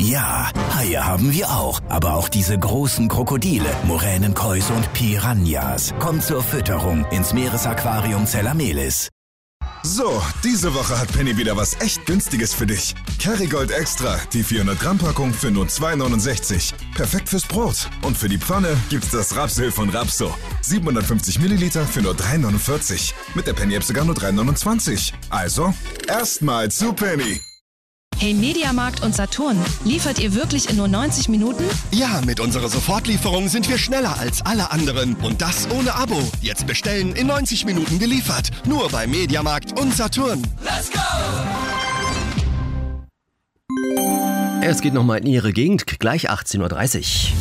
Ja, Haie haben wir auch. Aber auch diese großen Krokodile, Moränenkäuse und Piranhas. Kommt zur Fütterung ins Meeresaquarium Zellamelis. So, diese Woche hat Penny wieder was echt Günstiges für dich. Kerrygold Extra, die 400-Gramm-Packung für nur 2,69. Perfekt fürs Brot. Und für die Pfanne gibt's das Rapsöl von Rapso. 750 Milliliter für nur 3,49. Mit der Penny-App sogar nur 3,29. Also, erstmal zu Penny. Hey Mediamarkt und Saturn, liefert ihr wirklich in nur 90 Minuten? Ja, mit unserer Sofortlieferung sind wir schneller als alle anderen. Und das ohne Abo. Jetzt bestellen, in 90 Minuten geliefert. Nur bei Mediamarkt und Saturn. Let's go! Es geht nochmal in Ihre Gegend, gleich 18.30 Uhr.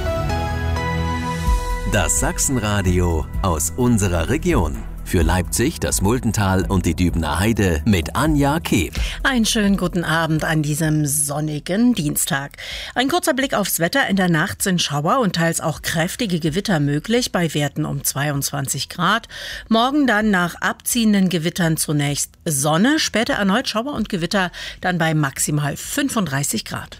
Das Sachsenradio aus unserer Region. Für Leipzig, das Muldental und die Dübener Heide mit Anja Keb. Einen schönen guten Abend an diesem sonnigen Dienstag. Ein kurzer Blick aufs Wetter. In der Nacht sind Schauer und teils auch kräftige Gewitter möglich bei Werten um 22 Grad. Morgen dann nach abziehenden Gewittern zunächst Sonne, später erneut Schauer und Gewitter, dann bei maximal 35 Grad.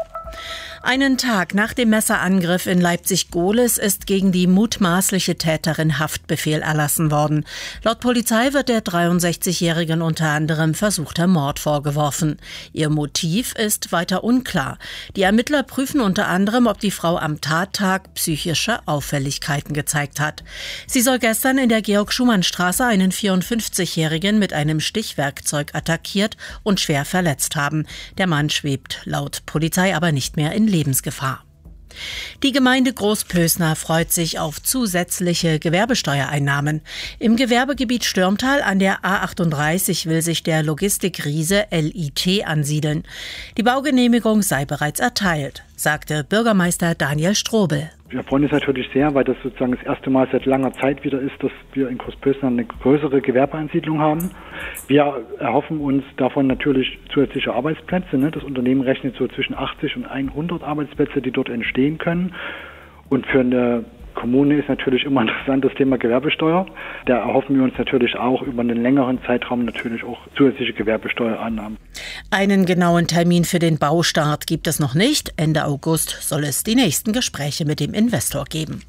Einen Tag nach dem Messerangriff in Leipzig-Gohlis ist gegen die mutmaßliche Täterin Haftbefehl erlassen worden. Laut Polizei wird der 63-Jährigen unter anderem versuchter Mord vorgeworfen. Ihr Motiv ist weiter unklar. Die Ermittler prüfen unter anderem, ob die Frau am Tattag psychische Auffälligkeiten gezeigt hat. Sie soll gestern in der Georg-Schumann-Straße einen 54-Jährigen mit einem Stichwerkzeug attackiert und schwer verletzt haben. Der Mann schwebt laut Polizei aber nicht mehr in Lebensgefahr. Die Gemeinde Großpösner freut sich auf zusätzliche Gewerbesteuereinnahmen. Im Gewerbegebiet Stürmtal an der A38 will sich der Logistikriese LIT ansiedeln. Die Baugenehmigung sei bereits erteilt, sagte Bürgermeister Daniel Strobel. Wir freuen uns natürlich sehr, weil das sozusagen das erste Mal seit langer Zeit wieder ist, dass wir in Großpösner eine größere Gewerbeansiedlung haben. Wir erhoffen uns davon natürlich zusätzliche Arbeitsplätze. Das Unternehmen rechnet so zwischen 80 und 100 Arbeitsplätze, die dort entstehen können. Und für eine Kommune ist natürlich immer interessant das Thema Gewerbesteuer. Da erhoffen wir uns natürlich auch über einen längeren Zeitraum natürlich auch zusätzliche Gewerbesteuerannahmen. Einen genauen Termin für den Baustart gibt es noch nicht. Ende August soll es die nächsten Gespräche mit dem Investor geben.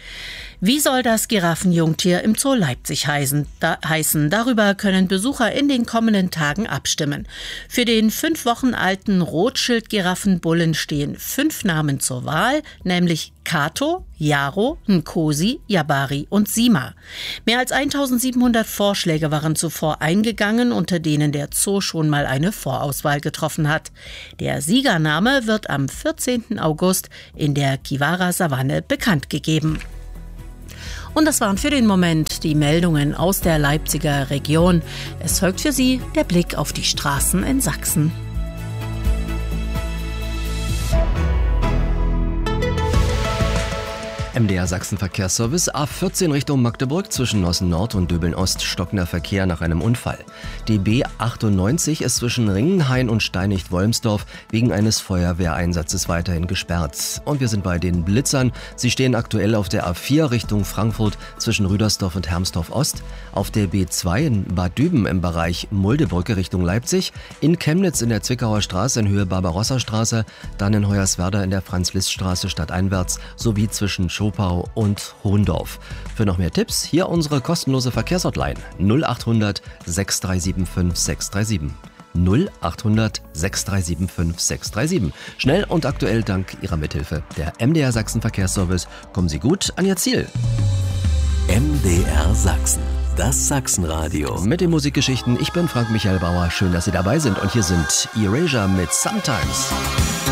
Wie soll das Giraffenjungtier im Zoo Leipzig heißen? Darüber können Besucher in den kommenden Tagen abstimmen. Für den 5 Wochen alten Rothschild-Giraffenbullen stehen 5 Namen zur Wahl, nämlich Kato, Jaro, Nkosi, Jabari und Sima. Mehr als 1700 Vorschläge waren zuvor eingegangen, unter denen der Zoo schon mal eine Vorauswahl getroffen hat. Der Siegername wird am 14. August in der Kiwara-Savanne bekannt gegeben. Und das waren für den Moment die Meldungen aus der Leipziger Region. Es folgt für Sie der Blick auf die Straßen in Sachsen. MDR Sachsen-Verkehrsservice A14 Richtung Magdeburg zwischen Nossen Nord und Döbeln Ost stockender Verkehr nach einem Unfall. Die B98 ist zwischen Ringenhain und Steinicht-Wolmsdorf wegen eines Feuerwehreinsatzes weiterhin gesperrt. Und wir sind bei den Blitzern. Sie stehen aktuell auf der A4 Richtung Frankfurt zwischen Rüdersdorf und Hermsdorf Ost, auf der B2 in Bad Düben im Bereich Muldebrücke Richtung Leipzig, in Chemnitz in der Zwickauer Straße in Höhe Barbarossa-Straße, dann in Hoyerswerda in der Franz-Liszt-Straße stadteinwärts sowie zwischen Schopau und Hohendorf. Für noch mehr Tipps hier unsere kostenlose Verkehrshotline 0800 6375 637. 0800 6375 637. Schnell und aktuell dank Ihrer Mithilfe. Der MDR Sachsen Verkehrsservice. Kommen Sie gut an Ihr Ziel. MDR Sachsen, das Sachsenradio. Mit den Musikgeschichten. Ich bin Frank Michael Bauer. Schön, dass Sie dabei sind. Und hier sind Erasure mit Sometimes.